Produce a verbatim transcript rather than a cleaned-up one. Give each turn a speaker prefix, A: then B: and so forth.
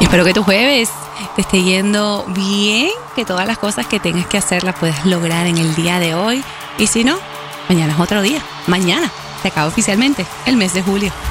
A: Espero que tu jueves te esté yendo bien, que todas las cosas que tengas que hacer las puedas lograr en el día de hoy. Y si no, mañana es otro día. Mañana se acaba oficialmente el mes de julio.